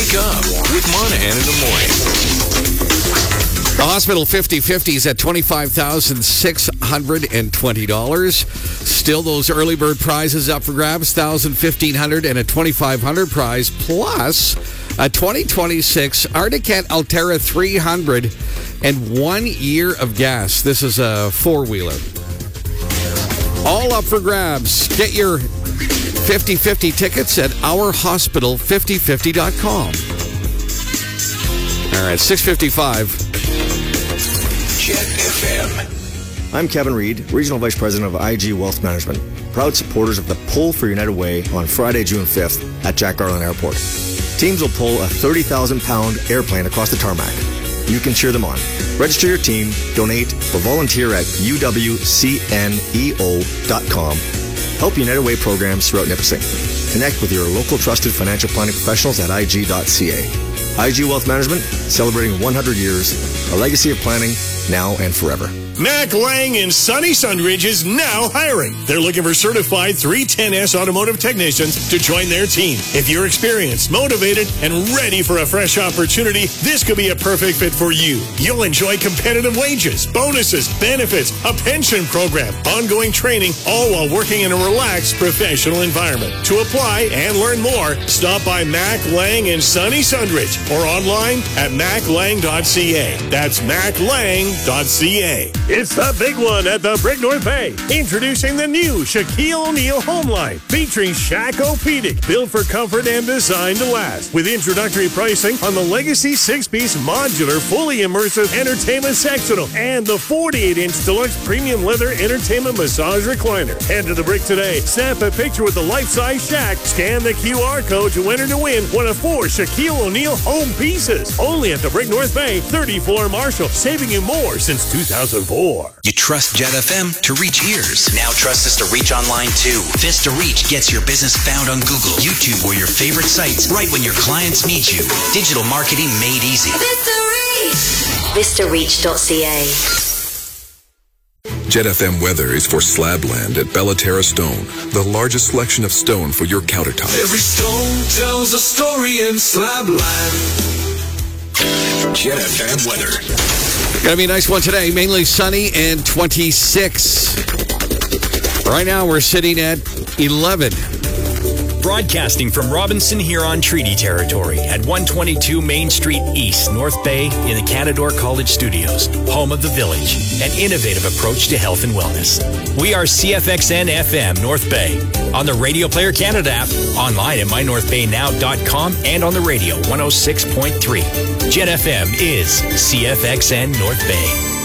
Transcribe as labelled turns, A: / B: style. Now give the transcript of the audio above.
A: Wake up with Monahan in the morning.
B: The hospital 50/50 is at $25,620. Still, those early bird prizes up for grabs, $1,000, $1,500, and a $2,500 prize, plus a 2026 Articat Altera 300 and 1 year of gas. This is a four-wheeler. All up for grabs. Get your 50/50 tickets at ourhospital5050.com. All right, 6:55.
A: Jet FM.
C: I'm Kevin Reed, Regional Vice President of IG Wealth Management. Proud supporters of the Pull for United Way on Friday, June 5th at Jack Garland Airport. Teams will pull a 30,000-pound airplane across the tarmac. You can cheer them on. Register your team, donate, or volunteer at uwcneo.com. Help United Way programs throughout Nipissing. Connect with your local trusted financial planning professionals at IG.ca. IG Wealth Management, celebrating 100 years, a legacy of planning now and forever.
D: Mac Lang in Sunny Sundridge is now hiring. They're looking for certified 310S automotive technicians to join their team. If you're experienced, motivated, and ready for a fresh opportunity, this could be a perfect fit for you. You'll enjoy competitive wages, bonuses, benefits, a pension program, ongoing training, all while working in a relaxed professional environment. To apply and learn more, stop by Mac Lang in Sunny Sundridge or online at maclang.ca. That's maclang.ca. It's the big one at the Brick North Bay. Introducing the new Shaquille O'Neal home line, featuring Shaq-O-Pedic, built for comfort and designed to last. With introductory pricing on the Legacy 6-piece modular, fully immersive entertainment sectional and the 48-inch deluxe premium leather entertainment massage recliner. Head to the Brick today, snap a picture with the life-size Shaq, scan the QR code to enter to win one of 4 Shaquille O'Neal home pieces. Only at the Brick North Bay, 30th floor Marshall, saving you more since 2004.
E: You trust Jet FM to reach ears. Now trust us to reach online too. Vista Reach gets your business found on Google, YouTube, or your favorite sites right when your clients need you. Digital marketing made easy.
F: Vista Reach. VistaReach.ca.
G: Jet FM weather is for Slabland at Bellaterra Stone, the largest selection of stone for your countertop.
A: Every stone tells a story in Slabland. Jet FM weather.
B: Gonna be a nice one today, mainly sunny and 26. Right now we're sitting at 11.
H: Broadcasting from Robinson Huron Treaty Territory at 122 Main Street East, North Bay in the Canadore College Studios, home of the Village, an innovative approach to health and wellness. We are CFXN FM North Bay on the Radio Player Canada app, online at mynorthbaynow.com, and on the radio 106.3. Jet FM is CFXN North Bay.